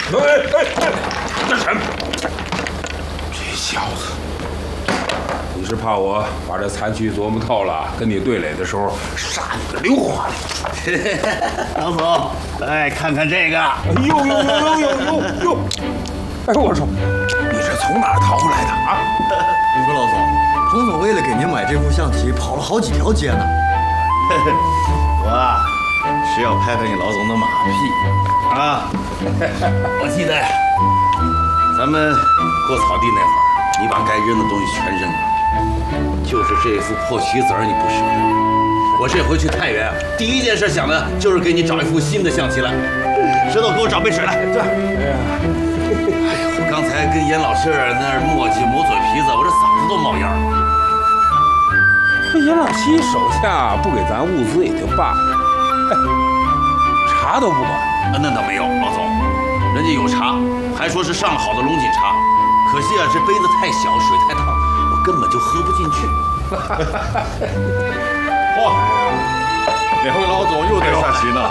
干什么？这小子，你是怕我把这残局琢磨透了，跟你对垒的时候杀你个溜滑溜？ 老总，来看看这个。 哟！哎，我说，你是从哪儿淘回来的啊？ 你说老总，彭总为了给您买这副象棋，跑了好几条街呢。 我啊，是要拍拍你老总的马屁啊！我记得咱们过草地那会儿，你把该扔的东西全扔了，就是这副破棋子儿你不舍得。我这回去太原，第一件事想的就是给你找一副新的象棋来。石头，给我找杯水来。这。哎呀，我刚才跟严老师那儿磨叽磨嘴皮子，我这嗓子都冒烟了。 这严老七手下不给咱物资也就罢了，哎，茶都不管。 那倒没有，老总，人家有茶，还说是上好的龙井茶。可惜啊，这杯子太小，水太烫，我根本就喝不进去。 哇，两位老总又在下棋呢。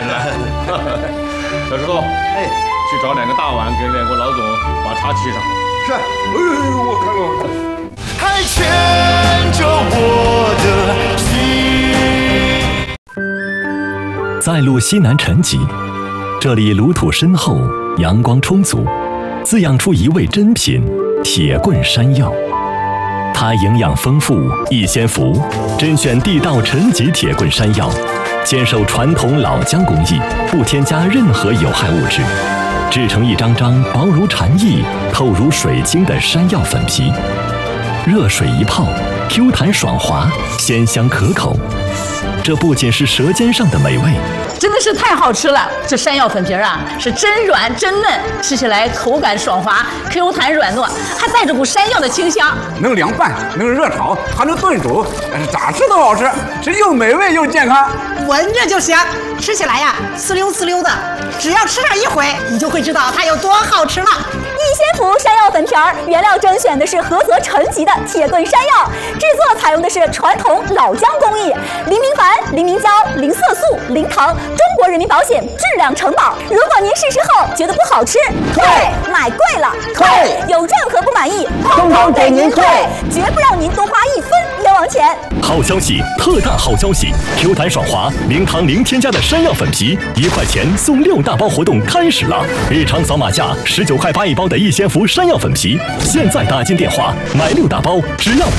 小石头， 哎， 去找2个大碗，给2位老总把茶沏上。 是。 我看。 还牵着我的心。 在路西南陈集，这里炉土深厚，阳光充足，滋养出一味珍品——铁棍山药。它营养丰富，易先服，甄选地道陈集铁棍山药，坚守传统老姜工艺，不添加任何有害物质，制成一张张薄如蝉翼、透如水晶的山药粉皮。热水一泡 ，Q 弹爽滑，鲜香可口。这不仅是舌尖上的美味， 真的是太好吃了！这山药粉皮啊，是真软真嫩，吃起来口感爽滑，Q 弹软糯，还带着股山药的清香。 能凉拌，能热炒，还能炖煮，咋吃都好吃，是又美味又健康。 闻着就香，吃起来呀，呲溜呲溜的。只要吃上一回，你就会知道它有多好吃了。 易先福山药粉皮儿，原料甄选的是菏泽陈集的铁棍山药，制作采用的是传统老姜工艺，零明矾、零明胶、零色素、零糖，中国人民保险质量承保。如果您试吃后觉得不好吃，退；买贵了，退；有任何不满意，通通给您退，绝不让您多花1分冤枉钱。 好消息，特大好消息 ！Q 弹爽滑、零糖零添加的山药粉皮，1块钱送6大包活动开始了！日常扫码价19块8一包的易先福山药粉皮，现在打进电话买6大包，只要